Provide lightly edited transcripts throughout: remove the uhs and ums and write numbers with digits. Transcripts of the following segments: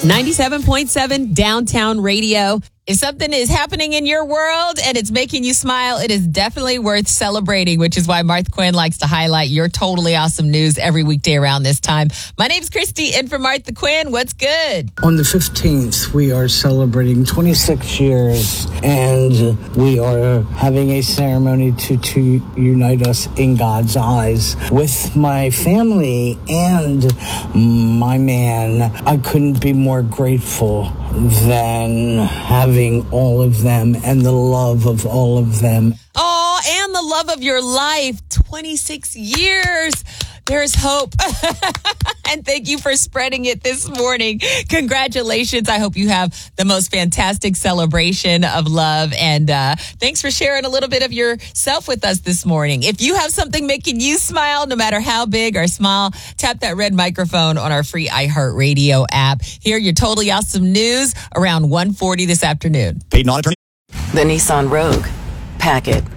97.7 Downtown Radio. If something is happening in your world and it's making you smile, it is definitely worth celebrating, which is why Martha Quinn likes to highlight your totally awesome news every weekday around this time. My name's Christy, and for Martha Quinn, what's good? On the 15th, we are celebrating 26 years, and we are having a ceremony to unite us in God's eyes. With my family and my man, I couldn't be more grateful than having all of them and the love of all of them. Oh, and the love of your life. 26 years. There's hope. And thank you for spreading it this morning. Congratulations. I hope you have the most fantastic celebration of love. And thanks for sharing a little bit of yourself with us this morning. If you have something making you smile, no matter how big or small, tap that red microphone on our free iHeartRadio app. Hear your totally awesome news around 1:40 this afternoon. Paid non-attorney. The Nissan Rogue. Pack it.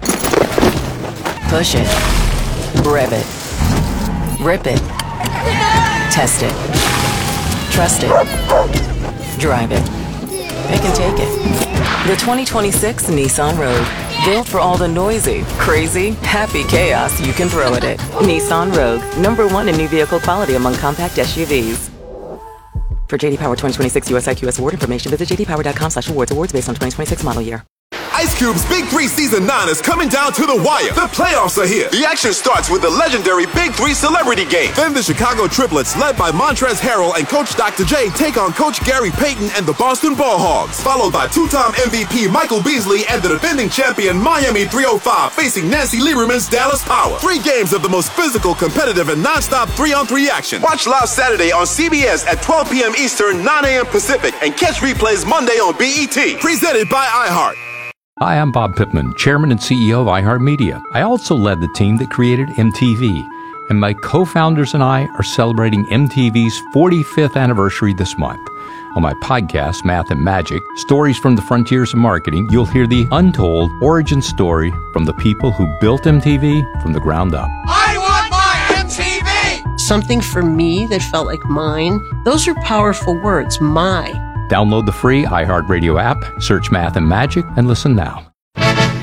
Push it. Rev it. Rip it. Test it. Trust it. Drive it. Pick and take it. The 2026 Nissan Rogue. Built for all the noisy, crazy, happy chaos you can throw at it. Nissan Rogue. #1 in new vehicle quality among compact SUVs. For JD Power 2026 US IQS award information, visit jdpower.com/awards. Awards based on 2026 model year. Ice Cube's Big 3 Season 9 is coming down to the wire. The playoffs are here. The action starts with the legendary Big 3 Celebrity Game. Then the Chicago Triplets, led by Montrezl Harrell and Coach Dr. J, take on Coach Gary Payton and the Boston Ball Hogs. Followed by two-time MVP Michael Beasley and the defending champion Miami 305 facing Nancy Lieberman's Dallas Power. 3 games of the most physical, competitive, and non-stop 3-on-3 action. Watch live Saturday on CBS at 12 p.m. Eastern, 9 a.m. Pacific, and catch replays Monday on BET. Presented by iHeart. Hi, I'm Bob Pittman, Chairman and CEO of iHeartMedia. I also led the team that created MTV, and my co-founders and I are celebrating MTV's 45th anniversary this month. On my podcast, Math and Magic, Stories from the Frontiers of Marketing, you'll hear the untold origin story from the people who built MTV from the ground up. I want my MTV! Something for me that felt like mine. Those are powerful words, my. Download the free iHeartRadio app, search Math and Magic, and listen now.